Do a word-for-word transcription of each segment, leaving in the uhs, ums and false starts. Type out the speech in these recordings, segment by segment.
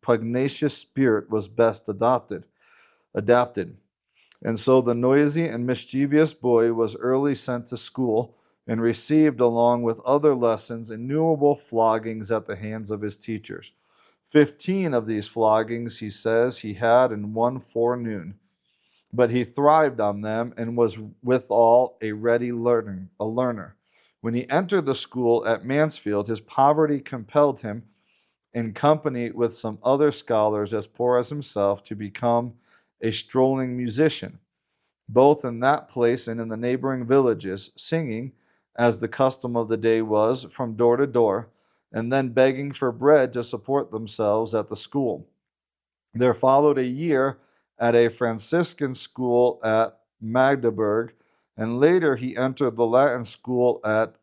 pugnacious spirit was best adopted, adapted. And so the noisy and mischievous boy was early sent to school and received, along with other lessons, innumerable floggings at the hands of his teachers. Fifteen of these floggings, he says, he had in one forenoon. But he thrived on them and was withal a ready learner, a learner. When he entered the school at Mansfield, his poverty compelled him, in company with some other scholars as poor as himself, to become a strolling musician, both in that place and in the neighboring villages, singing, as the custom of the day was, from door to door, and then begging for bread to support themselves at the school. There followed a year at a Franciscan school at Magdeburg, and later he entered the Latin school at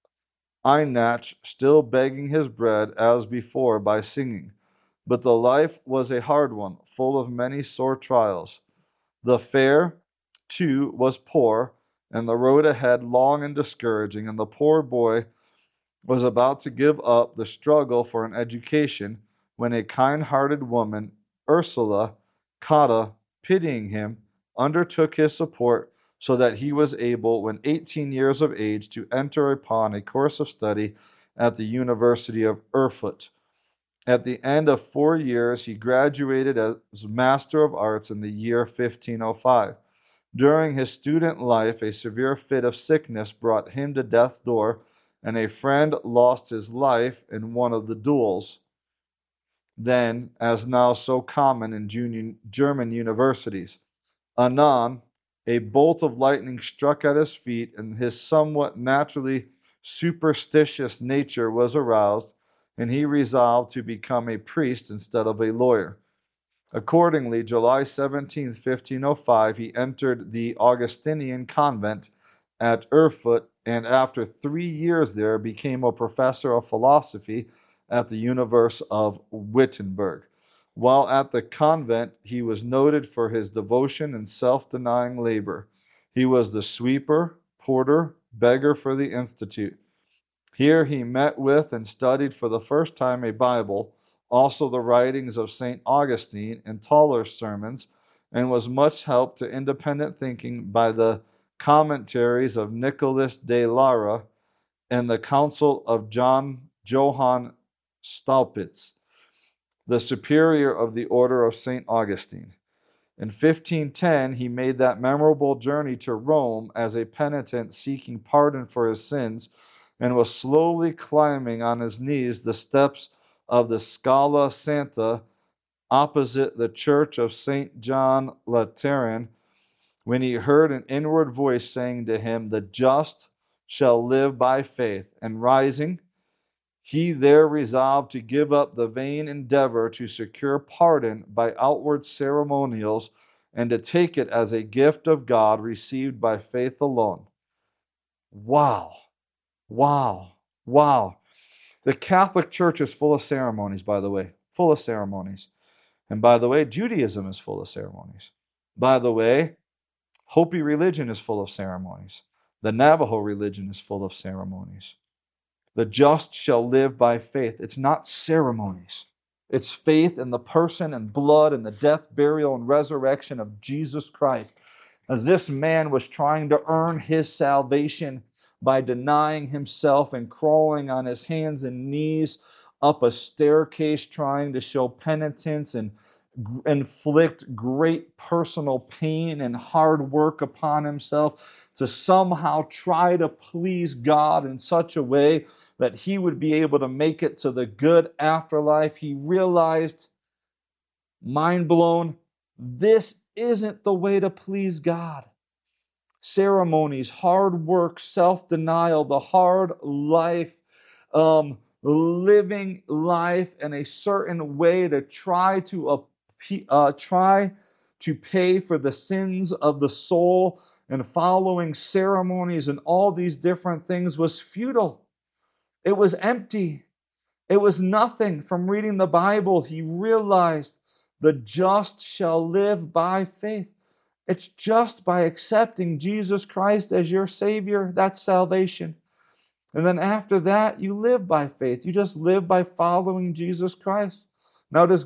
Einach, still begging his bread as before by singing. But the life was a hard one, full of many sore trials. The fare, too, was poor, and the road ahead long and discouraging, and the poor boy was about to give up the struggle for an education when a kind-hearted woman, Ursula Cotta, pitying him, undertook his support, so that he was able, when eighteen years of age, to enter upon a course of study at the University of Erfurt. At the end of four years, he graduated as Master of Arts in the year fifteen oh five. During his student life, a severe fit of sickness brought him to death's door, and a friend lost his life in one of the duels, then, as now, so common in German universities. Anon, a bolt of lightning struck at his feet, and his somewhat naturally superstitious nature was aroused, and he resolved to become a priest instead of a lawyer. Accordingly, July seventeenth, fifteen oh five, he entered the Augustinian convent at Erfurt, and after three years there became a professor of philosophy at the University of Wittenberg. While at the convent, he was noted for his devotion and self-denying labor. He was the sweeper, porter, beggar for the institute. Here he met with and studied for the first time a Bible, also the writings of Saint Augustine and Tauler's sermons, and was much helped to independent thinking by the commentaries of Nicholas de Lara and the counsel of John Johann Staupitz, the superior of the order of Saint Augustine. In fifteen ten, he made that memorable journey to Rome as a penitent seeking pardon for his sins, and was slowly climbing on his knees the steps of the Scala Santa opposite the church of Saint John Lateran, when he heard an inward voice saying to him, "The just shall live by faith." And rising, he there resolved to give up the vain endeavor to secure pardon by outward ceremonials, and to take it as a gift of God received by faith alone. Wow. Wow. Wow. The Catholic Church is full of ceremonies, by the way. Full of ceremonies. And by the way, Judaism is full of ceremonies. By the way, Hopi religion is full of ceremonies. The Navajo religion is full of ceremonies. The just shall live by faith. It's not ceremonies. It's faith in the person and blood and the death, burial, and resurrection of Jesus Christ. As this man was trying to earn his salvation by denying himself and crawling on his hands and knees up a staircase, trying to show penitence and inflict great personal pain and hard work upon himself to somehow try to please God in such a way that he would be able to make it to the good afterlife. He realized, mind blown, this isn't the way to please God. Ceremonies, hard work, self-denial, the hard life, um, living life in a certain way to try to uh, uh, try to pay for the sins of the soul, and following ceremonies and all these different things was futile. It was empty. It was nothing. From reading the Bible, he realized the just shall live by faith. It's just by accepting Jesus Christ as your Savior, that's salvation. And then after that, you live by faith. You just live by following Jesus Christ. Now, does